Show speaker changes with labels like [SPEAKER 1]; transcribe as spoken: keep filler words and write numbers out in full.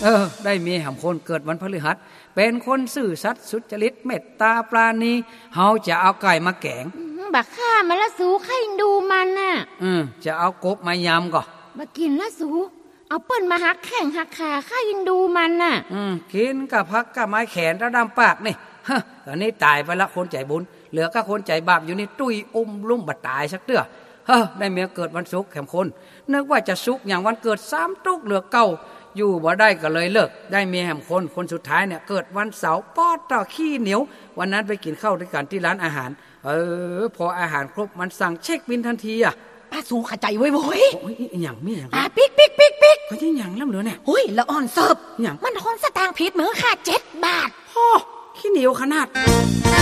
[SPEAKER 1] เออได้เมียหำคนเกิดวันพฤหัสเป็นคนซื่อสัตย์สุจริตเมตตาปราณีเฮาจะเอาไก่มาแกง
[SPEAKER 2] บักข้ามาละสูใครดูมันน่ะ
[SPEAKER 1] อืมจะเอากบมายำก่อ
[SPEAKER 2] บักกินละสูเอาเปิ้นมาหักแข้งหักขาข้ายินดูมันน่ะ
[SPEAKER 1] อืมกินกับพักกับไม้แขนระดำปากนี่ฮะตอนนี้ตายไปละคนใจบุญเหลือก็คนใจบาปอยู่นี่ตุ้ยอุ้มลุ่มบัดตายสักเตื้อเฮ้อได้เมียเกิดวันศุกร์แขมคนนึกว่าจะศุกร์อย่างวันเกิดสามตุกเหลือเก่าอยู่บ่ได้ก็เลยเลิกได้เมียแหมคนคนสุดท้ายเนี่ยเกิดวันเสาร์ปอดต่อขี้เหนียววันนั้นไปกินข้าวด้วยกันที่ร้านอาหารเออพออาหารครบมันสั่งเช็คบินทันทีอ่ะ
[SPEAKER 3] ป้าสูขใจไว้โว้ย
[SPEAKER 1] โอ้ยอย่างมีอย่าง
[SPEAKER 3] อ่ะปิ๊กปิ๊กปิ๊กปิ๊ก
[SPEAKER 1] เขาที่อย่างแล้วเหลือเนี่ย
[SPEAKER 3] เฮ้ยละอ่อนเสิร์ฟ
[SPEAKER 1] อย่าง
[SPEAKER 3] มันทอนสตางค์ผิดเหมือนค่าเจ็ดบาท
[SPEAKER 1] โอ้ขี้เหนียวขนาด